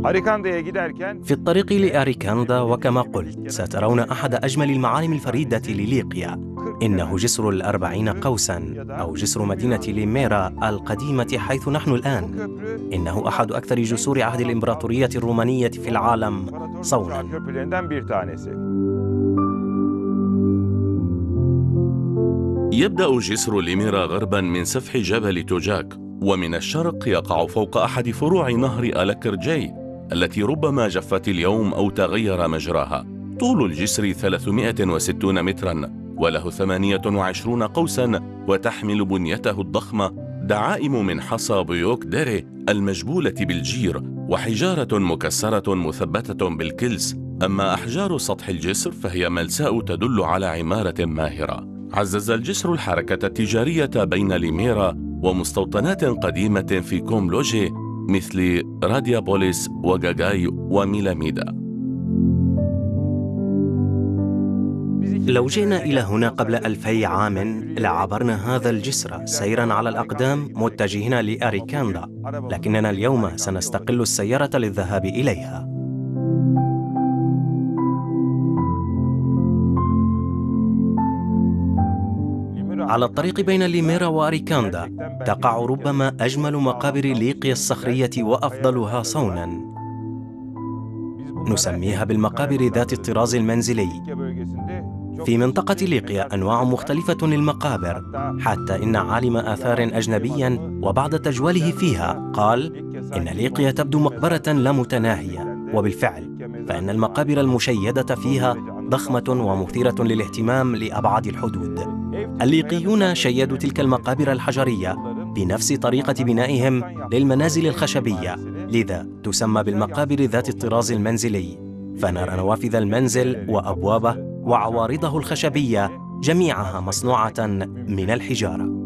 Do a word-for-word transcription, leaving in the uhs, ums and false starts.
في الطريق لأريكاندا وكما قلت سترون أحد أجمل المعالم الفريدة لليقيا. إنه جسر الأربعين قوساً أو جسر مدينة ليميرا القديمة حيث نحن الآن. إنه أحد أكثر جسور عهد الإمبراطورية الرومانية في العالم صوناً. يبدأ جسر ليميرا غرباً من سفح جبل توجاك، ومن الشرق يقع فوق أحد فروع نهر ألاكرجي التي ربما جفت اليوم أو تغير مجراها. طول الجسر ثلاثمائة وستون متراً وله ثمانية وعشرين قوساً، وتحمل بنيته الضخمة دعائم من حصى بيوك ديري المجبولة بالجير وحجارة مكسرة مثبتة بالكلس. أما أحجار سطح الجسر فهي ملساء تدل على عمارة ماهرة. عزز الجسر الحركة التجارية بين ليميرا ومستوطنات قديمة في كوملوجي مثل راديابوليس وغاغاي وميلاميدا. لو جئنا إلى هنا قبل ألفي عام لعبرنا هذا الجسر سيراً على الأقدام متجهين لأريكاندا، لكننا اليوم سنستقل السيارة للذهاب إليها. على الطريق بين ليميرا وأريكاندا تقع ربما أجمل مقابر ليقيا الصخرية وأفضلها صوناً. نسميها بالمقابر ذات الطراز المنزلي. في منطقة ليقيا أنواع مختلفة للمقابر، حتى إن عالم آثار أجنبياً وبعد تجوله فيها قال إن ليقيا تبدو مقبرة لا متناهية. وبالفعل فإن المقابر المشيدة فيها ضخمة ومثيرة للاهتمام لأبعد الحدود. الليقيون شيدوا تلك المقابر الحجرية بنفس طريقة بنائهم للمنازل الخشبية، لذا تسمى بالمقابر ذات الطراز المنزلي. فنرى نوافذ المنزل وأبوابه وعوارضه الخشبية جميعها مصنوعة من الحجارة.